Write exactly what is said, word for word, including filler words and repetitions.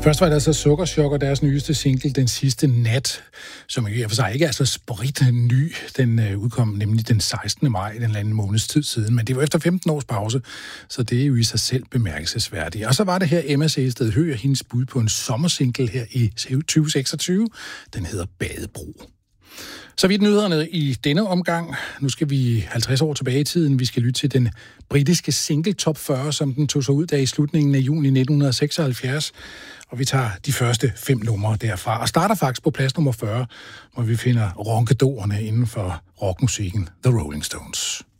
Først var det altså Sukkerchok og deres nyeste single, Den Sidste Nat, som i og for sig ikke er så spritny. Den øh, udkom nemlig den sekstende maj, den anden måneds tid siden, men det var efter femten års pause, så det er jo i sig selv bemærkelsesværdigt. Og så var det her Emma Sæsted Høgh og hendes bud på en sommersingle her i tyve seksogtyve. Den hedder Badebro. Så vidt nyhederne i denne omgang. Nu skal vi halvtreds år tilbage i tiden. Vi skal lytte til den britiske single top fyrre, som den tog sig ud af i slutningen af juni nitten seksoghalvfjerds. Og vi tager de første fem numre derfra. Og starter faktisk på plads nummer fyrre, hvor vi finder ronkedorerne inden for rockmusikken The Rolling Stones.